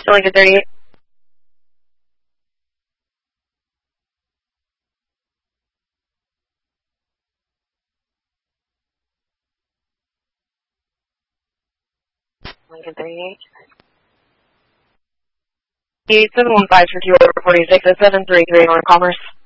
Lincoln 38. Lincoln 38. 8715 for Q reporting 60733 on Commerce.